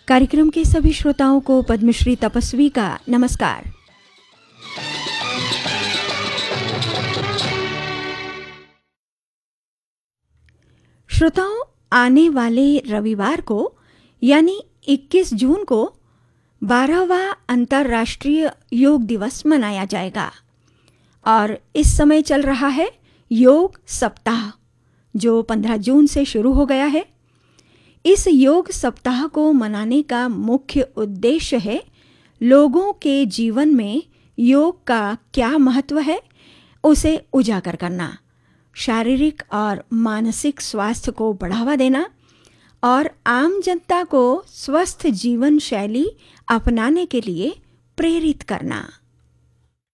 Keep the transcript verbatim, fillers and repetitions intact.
कार्यक्रम के सभी श्रोताओं को पद्मश्री तपस्वी का नमस्कार। श्रोताओं, आने वाले रविवार को यानी इक्कीस जून को बारहवां अंतर्राष्ट्रीय योग दिवस मनाया जाएगा और इस समय चल रहा है योग सप्ताह, जो पंद्रह जून से शुरू हो गया है। इस योग सप्ताह को मनाने का मुख्य उद्देश्य है लोगों के जीवन में योग का क्या महत्व है उसे उजागर करना, शारीरिक और मानसिक स्वास्थ्य को बढ़ावा देना और आम जनता को स्वस्थ जीवन शैली अपनाने के लिए प्रेरित करना।